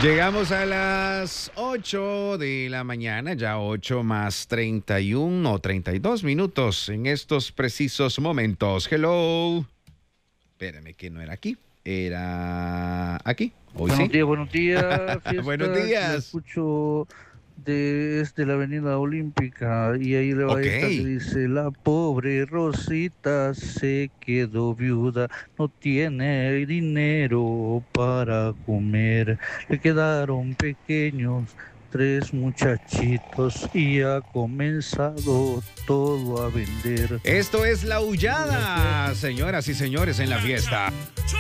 Llegamos a las 8 de la mañana, ya 8 más 31 o 32 minutos en estos precisos momentos. Hello. Espérame que no era aquí, era aquí. Hoy Buenos sí. días, buenos días. Fiesta, Buenos que días. lo escucho desde la Avenida Olímpica y ahí le va Ok. esta que dice: la pobre Rosita se quedó viuda, no tiene dinero para comer, le quedaron pequeños 3 muchachitos y ha comenzado todo a vender. Esto es La Aullada, señoras y señores, en la fiesta.